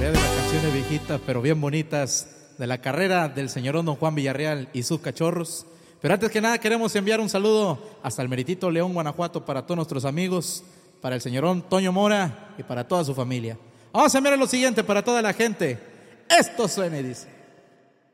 mayoría de las canciones viejitas, pero bien bonitas, de la carrera del señorón don Juan Villarreal y sus cachorros. Pero antes que nada queremos enviar un saludo hasta el meritito León, Guanajuato, para todos nuestros amigos, para el señorón Toño Mora y para toda su familia. Vamos a enviar lo siguiente para toda la gente. Esto suena y dice...